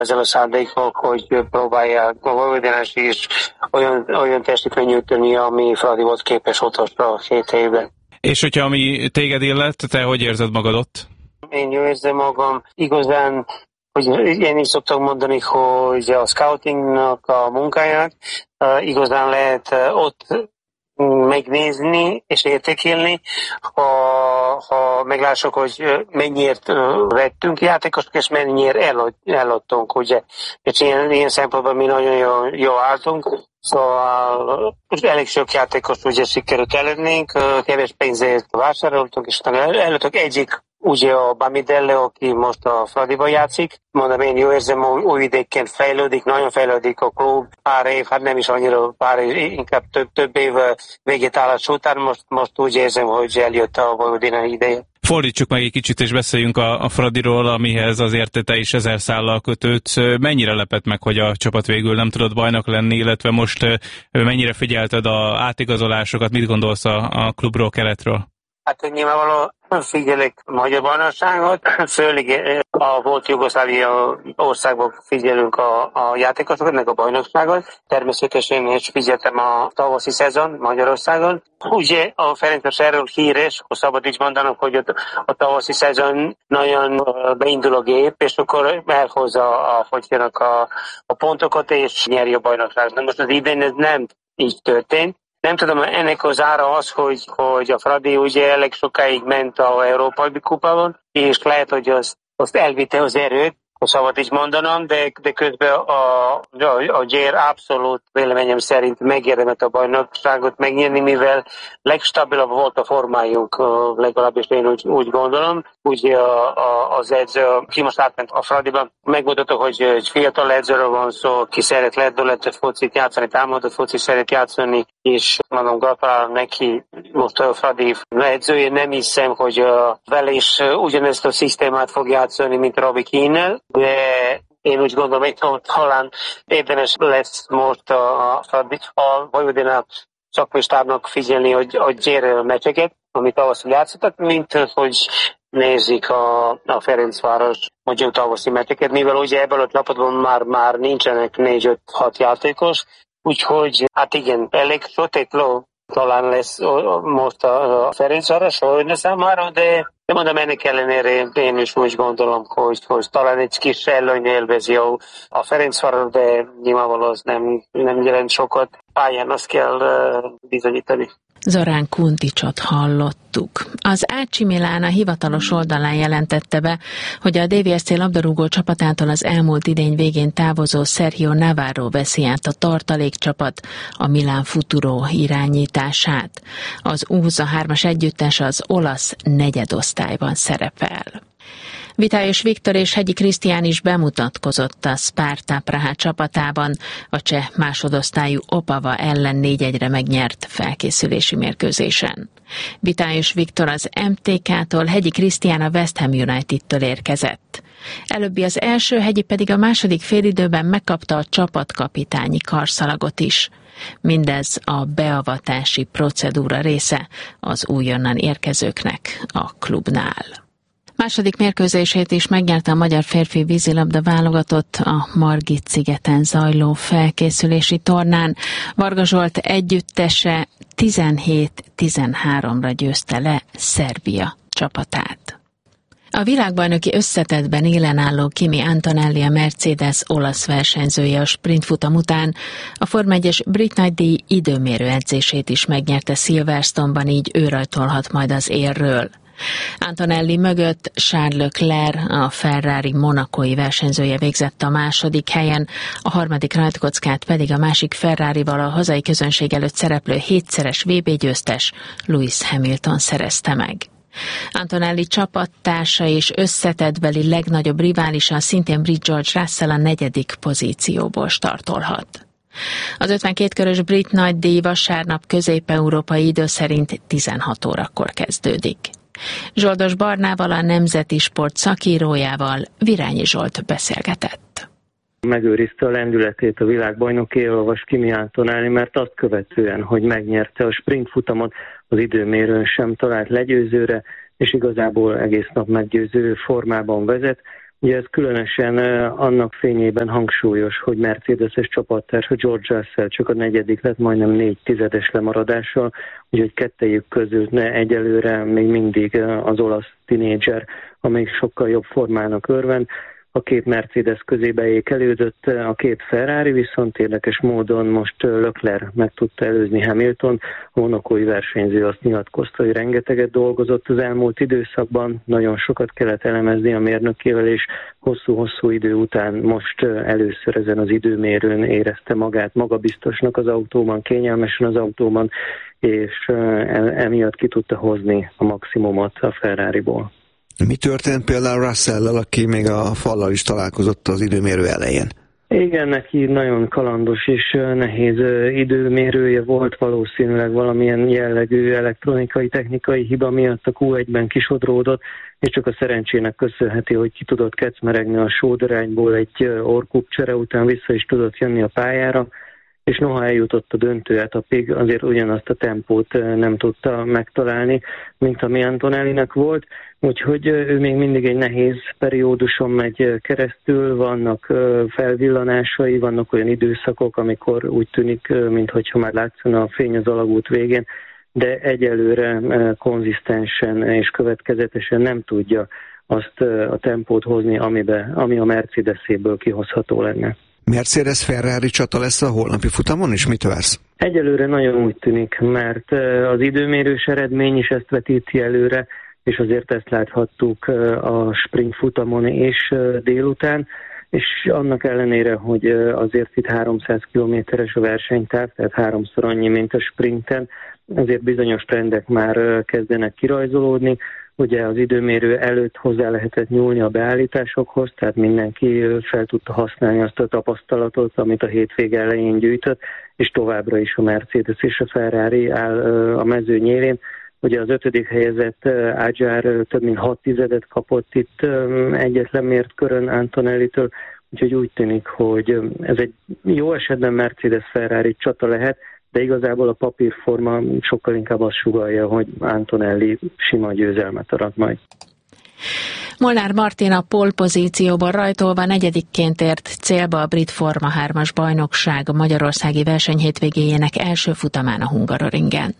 ezzel a szándékok, hogy próbálják a Vojvodinás is olyan teljesítményt nyújtani, ami Fradi volt képes utolsó 7 évben. És hogyha ami téged illet, te hogy érzed magad ott? Én jól érzem magam. Igazán, hogy én is szoktam mondani, hogy a scoutingnak a munkáját igazán lehet ott megnézni és értékelni, ha meglássuk, hogy mennyiért vettünk játékosok, és mennyire eladtunk, ugye. És ilyen szempontból mi nagyon jól álltunk, szóval elég sok játékos ugye sikerült eladnunk, kevés pénzért vásároltunk, és előttük egyik ugye a Bamidele, aki most a Fradiban játszik. Mondom, én jó érzem, új idékként fejlődik, nagyon fejlődik a klub. Pár év, hát nem is annyira pár év, inkább több év végétállás után most úgy érzem, hogy eljött a Vojvodina ideje. Fordítsuk meg egy kicsit, és beszéljünk a Fradiról, amihez azért te is 1000 szállal kötődsz. Mennyire lepett meg, hogy a csapat végül nem tudott bajnok lenni, illetve most mennyire figyelted a átigazolásokat, mit gondolsz a klubról, keretről? Hát nyilvánvalóan figyelek a magyar bajnokságot, főleg a volt Jugoszlávia országban figyelünk a játékosokat, meg a bajnokságot. Természetesen is figyeltem a tavaszi szezon Magyarországon. Ugye a Ferencváros erről híres, hogy szabad így mondanom, hogy a tavaszi szezon nagyon beindul a gép, és akkor elhozza a pontokat, és nyeri a bajnokságot. De most az idén ez nem így történt. Nem tudom, ennek az ára az, hogy a Fradi ugye elég sokáig ment a Európai Kupában, és lehet, hogy azt elvitte az erőt, ha szabad így mondanom, de közben a Gyér abszolút véleményem szerint megérdemelt a bajnokságot megnyerni, mivel legstabilabb volt a formájuk, legalábbis én úgy gondolom. Ugye az edző, ki most átment a Fradiban, megmutatta, hogy egy fiatal edzőről van szó, ki szeret lendületet focit játszani, támadott focit szeret játszani, és mondom, gratulálom neki, most a Fradi edzője, nem hiszem, hogy vele is ugyanezt a szisztémát fog játszani, mint Robbie Keane-nel, de én úgy gondolom, hogy talán érdemes lesz most a Vojvodina szakmai stábnak figyelni, hogy gyere meccseket, amit tavasszal játszottak, mint hogy nézik a Ferencváros magyar tavaszi meccseket, mivel ugye ebből a csapatban már nincsenek 4-5-6 játékos, úgyhogy hát igen, elég sötétló talán lesz most a Ferencváros számára, de mondom, ennek ellenére én is úgy gondolom, hogy talán egy kis előny élvezi a Ferencváros, de nyilvánvalóan az nem jelent sokat. Pályán azt kell bizonyítani. Zorán Kunticsot hallottuk. Az AC Milan a hivatalos oldalán jelentette be, hogy a DVSC labdarúgó csapatától az elmúlt idény végén távozó Sergio Navarro veszi át a tartalékcsapat, a Milan Futuro irányítását. Az U23-as együttes az olasz negyedosztályban szerepel. Vitályos Viktor és Hegyi Krisztián is bemutatkozott a Sparta Praha csapatában, a cseh másodosztályú Opava ellen 4-1-re megnyert felkészülési mérkőzésen. Vitályos Viktor az MTK-tól, Hegyi Krisztián a West Ham United-től érkezett. Előbbi az első, Hegyi pedig a második félidőben megkapta a csapatkapitányi karszalagot is. Mindez a beavatási procedúra része az újonnan érkezőknek a klubnál. Második mérkőzését is megnyerte a magyar férfi vízilabda válogatott a Margit-szigeten zajló felkészülési tornán. Varga Zsolt együttese 17-13-ra győzte le Szerbia csapatát. A világbajnoki összetettben élen álló Kimi Antonelli, a Mercedes olasz versenyzője a sprintfutam után a Forma 1-es brit nagydíj időmérő edzését is megnyerte Silverstone-ban, így ő rajtolhat majd az élről. Antonelli mögött Charles Leclerc, a Ferrari monacói versenyzője végzett a második helyen, a harmadik rajtkockát pedig a másik Ferrarival a hazai közönség előtt szereplő 7-szeres VB-győztes Lewis Hamilton szerezte meg. Antonelli csapattársa és összetettbeli legnagyobb riválisa, szintén brit George Russell a 4. pozícióból startolhat. Az 52 körös brit nagydíj vasárnap közép-európai idő szerint 16 órakor kezdődik. Zsoldos Barnával, a Nemzeti Sport szakírójával Virányi Zsolt beszélgetett. Megőrizte a lendületét a világbajnoki éllovas Kimi Antonelli, mert azt követően, hogy megnyerte a sprintfutamot, az időmérőn sem talált legyőzőre, és igazából egész nap meggyőző formában vezet. Ugye ez különösen annak fényében hangsúlyos, hogy Mercedes-es csapattársa George Russell csak a negyedik lett, majdnem 4 tizedes lemaradással, úgyhogy kettejük között egyelőre még mindig az olasz tinédzser, amelyik sokkal jobb formának örvend. A két Mercedes közébe ékelődött, a két Ferrari viszont érdekes módon most Leclerc meg tudta előzni Hamilton. A monacói versenyző azt nyilatkozta, hogy rengeteget dolgozott az elmúlt időszakban, nagyon sokat kellett elemezni a mérnökével, és hosszú-hosszú idő után most először ezen az időmérőn érezte magát magabiztosnak az autóban, kényelmesen az autóban, és emiatt ki tudta hozni a maximumot a Ferrariból. Mi történt például Russell-lel, aki még a fallal is találkozott az időmérő elején? Igen, neki nagyon kalandos és nehéz időmérője volt, valószínűleg valamilyen jellegű elektronikai, technikai hiba miatt a Q1-ben kisodródott, és csak a szerencsének köszönheti, hogy ki tudott kecmeregni a sódarányból egy orrkupcsere után vissza is tudott jönni a pályára, és noha eljutott a döntőetapig, azért ugyanazt a tempót nem tudta megtalálni, mint ami Antonellinek volt, úgyhogy ő még mindig egy nehéz perióduson megy keresztül, vannak felvillanásai, vannak olyan időszakok, amikor úgy tűnik, mintha már látszana a fény az alagút végén, de egyelőre konzisztensen és következetesen nem tudja azt a tempót hozni, ami a Mercedeséből kihozható lenne. Mercedes-Ferrari csata lesz a holnapi futamon, és mit vársz? Egyelőre nagyon úgy tűnik, mert az időmérős eredmény is ezt vetíti előre, és azért ezt láthattuk a sprint futamon és délután, és annak ellenére, hogy azért itt 300 kilométeres a versenytáv, tehát 3-szor annyi, mint a sprinten, azért bizonyos trendek már kezdenek kirajzolódni. Ugye az időmérő előtt hozzá lehetett nyúlni a beállításokhoz, tehát mindenki fel tudta használni azt a tapasztalatot, amit a hétvége elején gyűjtött, és továbbra is a Mercedes és a Ferrari áll a mező nyélén. Ugye az 5. helyezett Adjar több mint 6 tizedet kapott itt egyetlen mért körön Antonellitől, úgyhogy úgy tűnik, hogy ez egy jó esetben Mercedes-Ferrari csata lehet, de igazából a papírforma sokkal inkább azt sugallja, hogy Antonelli sima győzelmet arat majd. Molnár Martin a pole pozícióban rajtolva negyedikként ért célba a brit Forma 3-as bajnokság a magyarországi verseny hétvégéjének első futamán a Hungaroringen.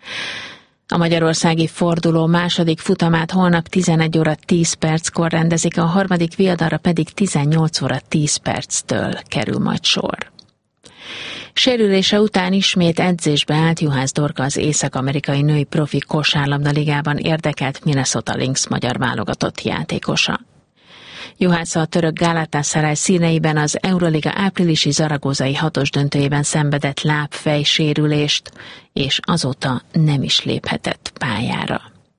A magyarországi forduló második futamát holnap 11 óra 10 perckor rendezik, a harmadik viadalra pedig 18 óra 10 perctől kerül majd sor. Sérülése után ismét edzésbe állt Juhász Dorka, az észak-amerikai női profi kosárlabdaligában érdekelt Minnesota Lynx magyar válogatott játékosa. Juhász a török Galatasaray színeiben az Euroliga áprilisi zaragozai 6-os döntőjében szenvedett lábfejsérülést, és azóta nem is léphetett pályára.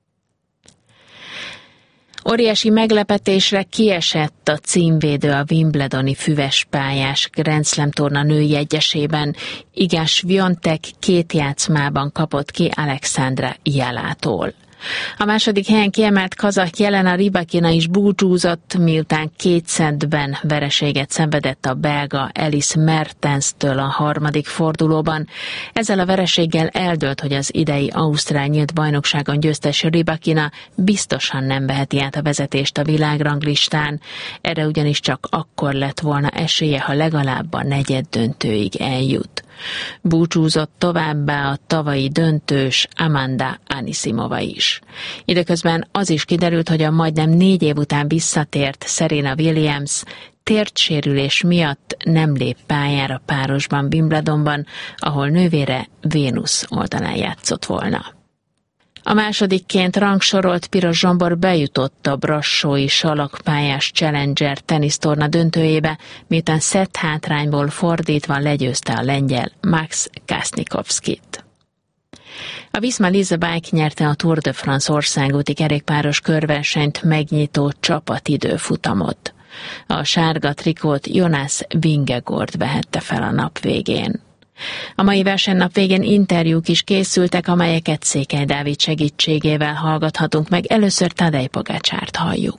Óriási meglepetésre kiesett a címvédő a wimbledoni füves pályás Grand Slam torna női egyesében. Iga Swiatek 2 játszmában kapott ki Alexandra Jalától. A második helyen kiemelt kazah Jelena Rybakina is búcsúzott, miután 2 szettben vereséget szenvedett a belga Alice Mertenstől a harmadik fordulóban. Ezzel a vereséggel eldőlt, hogy az idei ausztrál nyílt bajnokságon győztes Rybakina biztosan nem veheti át a vezetést a világranglistán. Erre ugyanis csak akkor lett volna esélye, ha legalább a negyeddöntőig eljut. Búcsúzott továbbá a tavalyi döntős Amanda Anisimova is. Időközben az is kiderült, hogy a majdnem 4 év után visszatért Serena Williams térdsérülés miatt nem lép pályára párosban Wimbledonban, ahol nővére Vénusz oldalán játszott volna. A másodikként rangsorolt Piros Zsombor bejutott a brassói salakpályás Challenger tenisztorna döntőjébe, miután szett hátrányból fordítva legyőzte a lengyel Max Kasnikovskit. A Visma Lease Bike nyerte a Tour de France országúti kerékpáros körversenyt megnyitó csapatidőfutamot. A sárga trikót Jonas Vingegaard vehette fel a nap végén. A mai versenynap végén interjúk is készültek, amelyeket Székely Dávid segítségével hallgathatunk meg. Először Tadej Pogácsárt halljuk.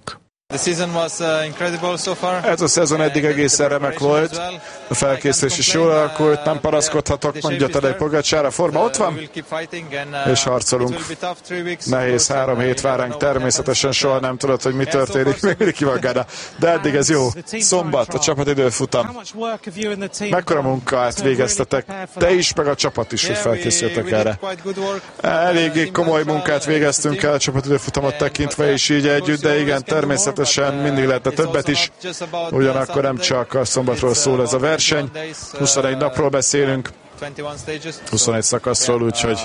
Ez a szezon eddig egészen remek volt. A felkészülés is jól alakult, nem panaszkodhatok, mondja Tadej Pogačar, a forma ott van, és harcolunk. Nehéz 3 hét vár ránk, természetesen soha nem tudod, hogy mi történik, még mindig kivaggáda. De eddig ez jó. Szombat, a csapatidőfutam. Mekkora munkát végeztetek, te is, meg a csapat is, hogy felkészültek erre. Eléggé komoly munkát végeztünk el a csapatidőfutamot tekintve, és így együtt, de igen, természetesen mindig lehetne többet is. Ugyanakkor nem csak a szombatról szól ez a verseny. 21 napról beszélünk, 21 szakaszról, úgyhogy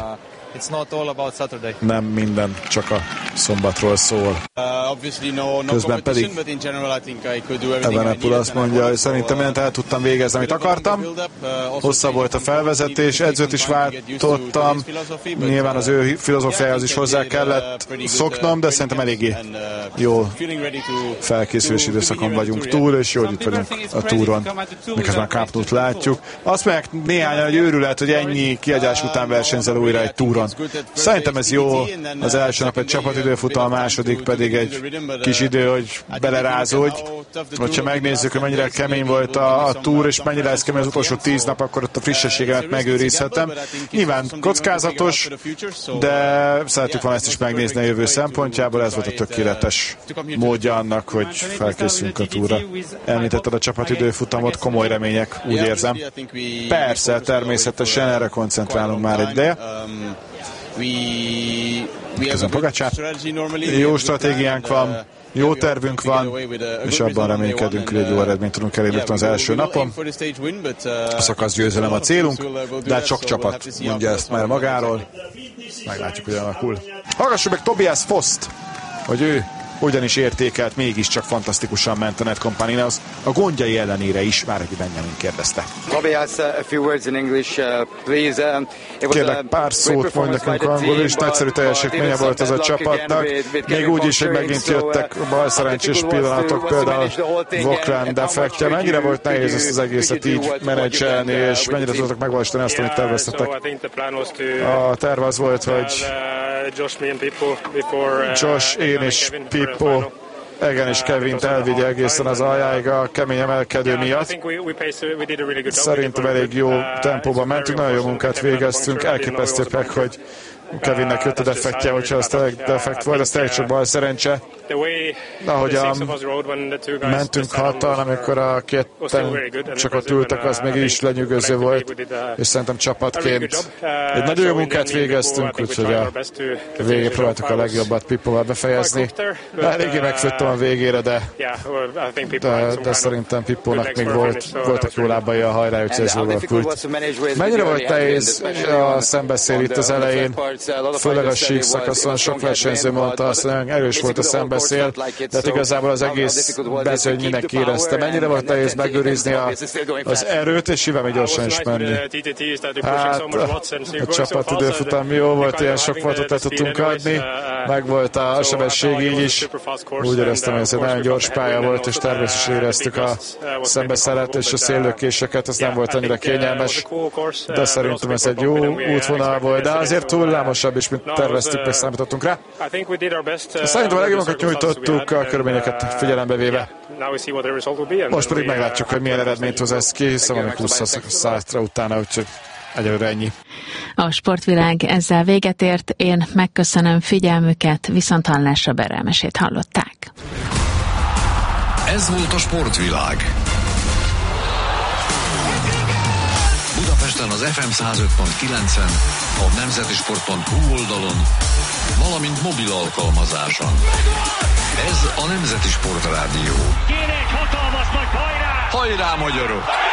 nem minden csak a szombatról szól. Közben pedig Evenepoel azt mondja, hogy szerintem mindent el tudtam végezni, amit akartam. Hosszabb volt a felvezetés, edzőt is váltottam. Nyilván az ő filozófiájához is hozzá kellett szoknom, de szerintem eléggé jó felkészülési időszakon vagyunk túl, és jól itt vagyunk a túron, miközben a Camp Nou-t látjuk. Azt mondják néhányan, hogy őrület, hogy ennyi kiadás után versenyzel újra egy túron. Szerintem ez jó, az első nap egy csapatidőfutam, a második pedig egy kis idő, hogy belerázódj. Hogyha megnézzük, hogy mennyire kemény volt a túr, és mennyire lesz kemény az utolsó 10 nap, akkor ott a frissességemet megőrizhetem. Nyilván kockázatos, de szeretjük volna ezt is megnézni a jövő szempontjából, ez volt a tökéletes módja annak, hogy felkészülünk a túra. Említetted a csapatidőfutamot, komoly remények, úgy érzem. Persze, természetesen erre koncentrálunk már egy ideje. Köszönöm, Pogačar. Jó stratégiánk van, jó tervünk van, és abban reménykedünk, hogy egy jó eredményt tudunk elérni az első napon. A szakasz győzelem a célunk, de hát sok csapat mondja ezt már magáról. Meglátjuk, hogy alakul. Hallgassuk meg Tobias Foszt, hogy ő ugyanis értékelt, mégiscsak fantasztikusan ment a Netcompany-hoz, a gondjai ellenére is, már aki Benjamin kérdezte. Kérlek, pár szót mondj nekünk angolul, és nagyszerű teljesítménye volt ez a csapatnak, még úgy is, hogy megint jöttek balszerencsés pillanatok, például Vokran defektje. Mennyire volt nehéz ezt az egészet így menedzselni, és mennyire tudtak megvalósítani azt, amit terveztetek? A terv az volt, hogy Josh, én és Pippo, Egan és Kevint elvigye egészen az aljáig a kemény emelkedő miatt. Szerintem elég jó tempóban mentünk, nagyon jó munkát végeztünk, elképesztőek, hogy Kevinnek jött a defektje, hogyha az defekt volt, az tényleg csak bal szerencse. Ahogyan mentünk hatan, amikor a ketten csak ott ültek, az még is lenyűgöző volt, és szerintem csapatként egy nagyon jó munkát végeztünk, úgyhogy a végén próbáltuk a legjobbat Pippóval befejezni. Eléggé megfőttem a végére, de szerintem Pippónak még voltak jó lábai a hajrá, úgyhogy ez jól alakult. Mennyire volt nehéz a szembeszél itt az elején, főleg a sík szakaszon, sok versenyző mondta azt, hogy nagyon erős volt a szembeszél, de hát igazából az egész mezőny mindenki érezte. Mennyire volt nehéz megőrizni az erőt, és hívem gyorsan is menni. Hát a csapatidőfutam jó volt, ilyen sok pontot el tudtunk adni, meg volt a sebesség így is. Úgy éreztem, hogy ez egy nagyon gyors pálya volt, és természetesen éreztük a szembeszelet és a széllökéseket, ez nem volt annyira kényelmes, de szerintem ez egy jó útvonal volt, de azért túl lámosabb is, mint terveztük, meg számítottunk rá. Szerintem a legjobbakat nyújtottuk a körülményeket figyelembe véve. Most pedig meglátjuk, hogy milyen eredményt hoz ez ki, hiszen valami 20 szátra utána, úgyhogy egyelőre ennyi. A sportvilág ezzel véget ért, én megköszönöm figyelmüket, viszonthallásra Berelmesét hallották. Ez volt a sportvilág. Budapesten az FM 105.9-en, a nemzetisport.hu oldalon, valamint mobil alkalmazáson. Ez a Nemzeti Sport Rádió. Kinek hatalmas nagy hajrá! Hajrá, magyarok!